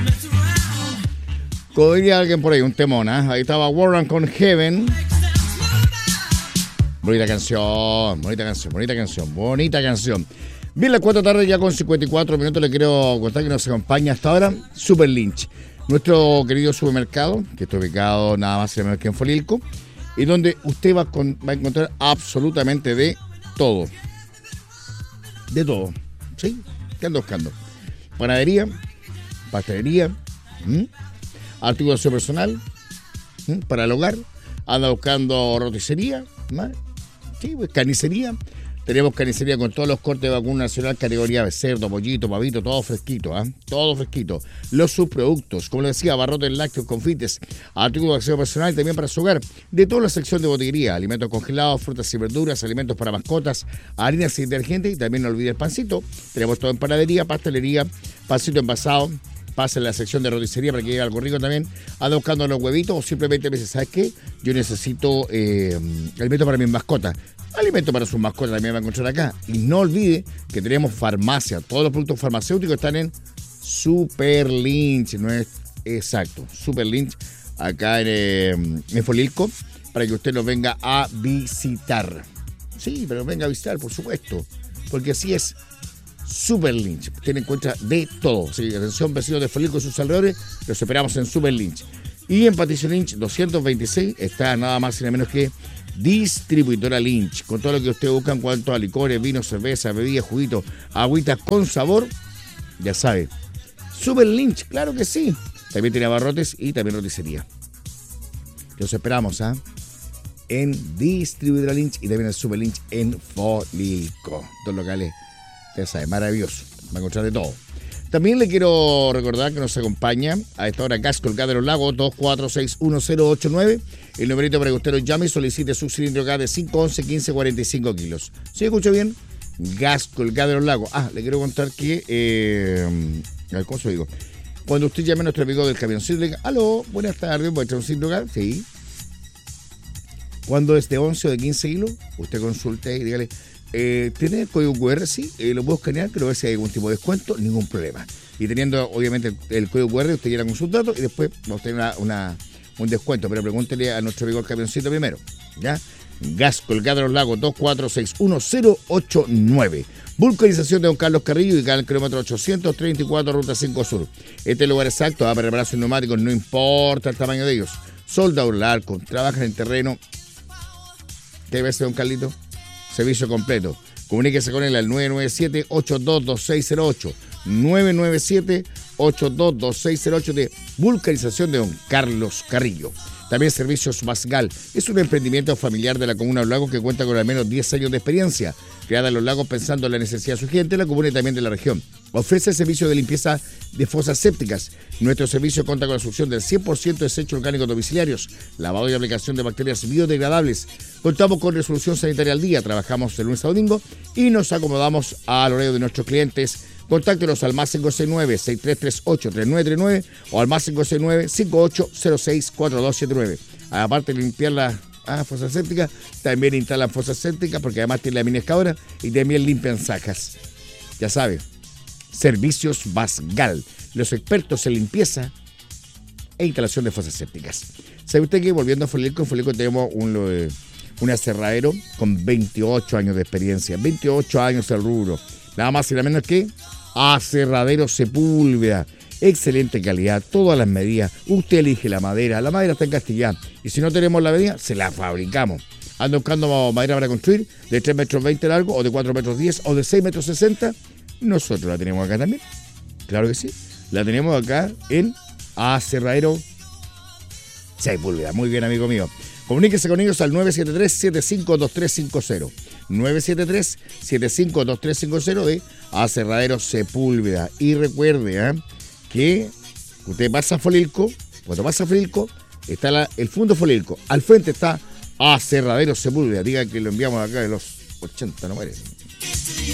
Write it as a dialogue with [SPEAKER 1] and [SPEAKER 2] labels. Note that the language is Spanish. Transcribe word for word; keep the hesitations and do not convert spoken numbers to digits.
[SPEAKER 1] Como diría alguien por ahí, un temón, ¿eh? Ahí estaba Warren con Heaven. Bonita canción, bonita canción, bonita canción, bonita canción. Bien, las cuatro de la tarde ya con cincuenta y cuatro minutos. Le quiero contar que nos acompaña hasta ahora Super Lynch, nuestro querido supermercado, que está ubicado nada más y nada menos que en Folilco, y donde usted va a, con, va a encontrar absolutamente de todo. De todo, ¿sí? ¿Qué anda buscando? Panadería, pastelería, ¿m? Artículos de personal, ¿m? Para el hogar, anda buscando roticería, ¿m? Sí, pues carnicería. Tenemos carnicería con todos los cortes de vacuno nacional, categoría de cerdo, pollito, pavito, todo fresquito, ¿eh? Todo fresquito. Los subproductos, como les decía, abarrotes lácteos, confites, artículos de acceso personal y también para su hogar. De toda la sección de botillería, alimentos congelados, frutas y verduras, alimentos para mascotas, harinas y detergentes y también no olvide el pancito. Tenemos todo en panadería, pastelería, pancito envasado. Pasa en la sección de roticería para que llegue algo rico también. Anda buscando los huevitos o simplemente me dice, ¿sabes qué? Yo necesito eh, alimento para mis mascotas. Alimento para sus mascotas también va a encontrar acá. Y no olvide que tenemos farmacia. Todos los productos farmacéuticos están en Super Lynch. No es exacto. Super Lynch acá en, eh, en Folilco para que usted nos venga a visitar. Sí, pero venga a visitar, por supuesto. Porque así es. Super Lynch, tiene en cuenta de todo. Sí, atención, vecinos de Folilco y sus alrededores, los esperamos en Super Lynch. Y en Patricio Lynch doscientos veintiséis está nada más y nada menos que Distribuidora Lynch, con todo lo que usted busca en cuanto a licores, vinos, cerveza, bebidas, juguitos, agüitas con sabor, ya sabe. Super Lynch, claro que sí. También tiene abarrotes y también roticería. Los esperamos, ¿ah? ¿eh? En Distribuidora Lynch y también en Super Lynch en Folilco. Dos locales. Ya sabe, maravilloso, va a encontrar de todo. También le quiero recordar que nos acompaña a esta hora Gas Colgado de los Lagos, dos cuatro seis uno cero ocho nueve, el numerito para que usted nos llame y solicite su cilindro gas de cinco, once, quince, cuarenta y cinco kilos. ¿Sí escucha bien? Gas Colgado de los Lagos. Ah, le quiero contar que, eh, a ver, ¿cómo se lo digo? Cuando usted llame a nuestro amigo del camioncito, le diga, aló, buenas tardes, ¿voy a echar un cilindro gas? Sí. Cuando es de once o de quince kilos, usted consulte y dígale, Eh, ¿tiene el código cu erre? Sí, eh, lo puedo escanear, pero a ver si hay algún tipo de descuento, ningún problema. Y teniendo, obviamente, el, el código cu erre, usted llega con sus datos y después va a obtener una, una, un descuento. Pero pregúntele a nuestro amigo el camioncito primero, ¿ya? Gas Colgado de los Lagos, dos cuatro seis uno cero ocho nueve. Vulcanización de Don Carlos Carrillo y cada el kilómetro ochocientos treinta y cuatro, ruta cinco Sur. Este lugar exacto, va para reparar sus neumáticos, no importa el tamaño de ellos. Soldadura al arco, trabajan en terreno. ¿Qué veces, don Carlito? Servicio completo. Comuníquese con él al nueve nueve siete, ocho dos dos seis cero ocho. nueve nueve siete, ocho dos dos seis cero ocho de Vulcanización de Don Carlos Carrillo. También Servicios Masgal. Es un emprendimiento familiar de la Comuna de Los Lagos que cuenta con al menos diez años de experiencia. Creada en Los Lagos pensando en la necesidad de su gente, la comuna y también de la región. Ofrece servicio de limpieza de fosas sépticas. Nuestro servicio cuenta con la solución del cien por ciento de desechos orgánicos domiciliarios, lavado y aplicación de bacterias biodegradables. Contamos con resolución sanitaria al día. Trabajamos de lunes a domingo y nos acomodamos al horario de nuestros clientes. Contáctenos al más cinco seis nueve, seis tres tres ocho, tres nueve tres nueve o al más cinco seis nueve, cinco ocho cero seis, cuatro dos siete nueve. Aparte de limpiar la ah, fosa séptica, también instalan fosas sépticas porque además tiene la mini excavadora y también limpian zacas. Ya sabe, Servicios Masgal, los expertos en limpieza e instalación de fosas sépticas. ¿Sabe usted que volviendo a Folilco, en Folilco tenemos un, un aserradero con veintiocho años de experiencia, veintiocho años al rubro? Nada más y nada menos que Aserradero Sepúlveda. Excelente calidad, todas las medidas. Usted elige la madera, la madera está en Castellán. Y si no tenemos la medida, se la fabricamos. Anda buscando madera para construir de tres metros veinte largo, o de cuatro metros diez, o de seis metros sesenta. Nosotros la tenemos acá también. Claro que sí. La tenemos acá en Aserradero Sepúlveda. Muy bien, amigo mío. Comuníquese con ellos al nueve siete tres, siete cinco dos tres cinco cero. nueve siete tres, siete cinco dos tres cinco cero de Aserradero Sepúlveda. Y recuerde ¿eh? que usted pasa a Folilco, cuando pasa a Folilco, está la, el Fondo Folilco. Al frente está Aserradero Sepúlveda. Diga que lo enviamos acá de los ochenta, no muere.